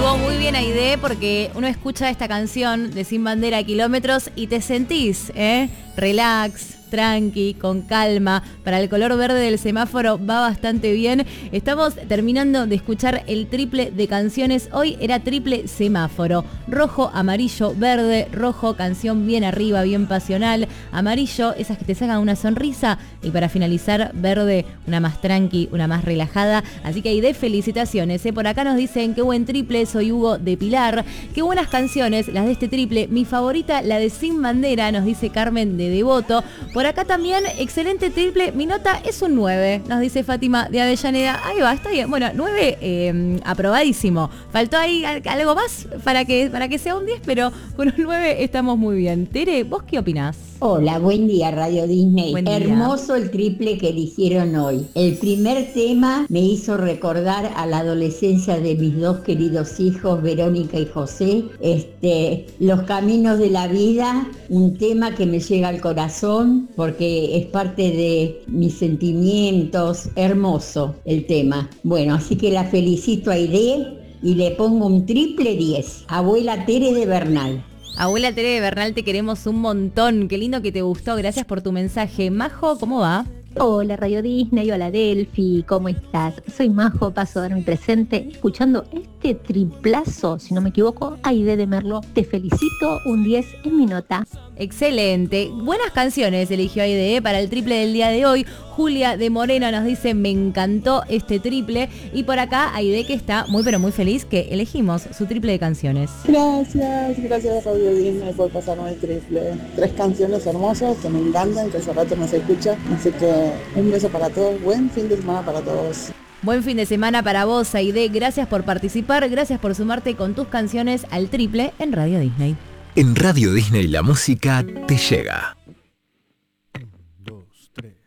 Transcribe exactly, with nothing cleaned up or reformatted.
Estuvo muy bien Aide porque uno escucha esta canción de Sin Bandera Kilómetros y te sentís, ¿eh? Relax, tranqui, con calma. Para el color verde del semáforo va bastante bien. Estamos terminando de escuchar el triple de canciones. Hoy era triple semáforo. Rojo, amarillo, verde, rojo, canción bien arriba, bien pasional. Amarillo, esas que te sacan una sonrisa. Y para finalizar, verde, una más tranqui, una más relajada. Así que hay de felicitaciones, ¿eh? Por acá nos dicen qué buen triple, soy Hugo de Pilar. Qué buenas canciones las de este triple. Mi favorita, la de Sin Bandera, nos dice Carmen de Devoto. Por acá también, excelente triple, mi nota es un nueve, nos dice Fátima de Avellaneda. Ahí va, está bien. Bueno, nueve, eh, aprobadísimo. Faltó ahí algo más para que, para que sea un diez, pero con un nueve estamos muy bien. Tere, ¿vos qué opinás? Hola, buen día Radio Disney. Buen día. Hermoso el triple que eligieron hoy. El primer tema me hizo recordar a la adolescencia de mis dos queridos hijos, Verónica y José. Este, Los caminos de la vida, un tema que me llega al corazón porque es parte de mis sentimientos. Hermoso el tema. Bueno, así que la felicito a Aide y le pongo un triple diez. Abuela Tere de Bernal. Abuela Tere de Bernal, te queremos un montón. Qué lindo que te gustó. Gracias por tu mensaje. Majo, ¿cómo va? Hola Radio Disney, hola Delphi, ¿cómo estás? Soy Majo, paso a dar mi presente escuchando este triplazo, si no me equivoco, Aide de Merlo. Te felicito, un diez en mi nota. Excelente. Buenas canciones eligió Aide para el triple del día de hoy. Julia de Moreno nos dice, me encantó este triple. Y por acá Aide que está muy pero muy feliz que elegimos su triple de canciones. Gracias, gracias Radio Disney por pasarme el triple. Tres canciones hermosas que me encantan, que hace rato no se escucha. Así que un beso para todos, buen fin de semana para todos. Buen fin de semana para vos, Aide. Gracias por participar, gracias por sumarte con tus canciones al triple en Radio Disney. En Radio Disney la música te llega. Un, dos, tres.